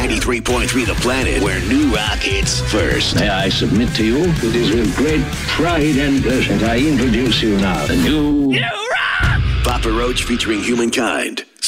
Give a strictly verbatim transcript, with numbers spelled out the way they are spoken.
ninety-three point three The Planet, where new rock hits first. May I submit to you, it is with great pride and pleasure that I introduce you now, the new... New rock! Papa Roach featuring Humankind.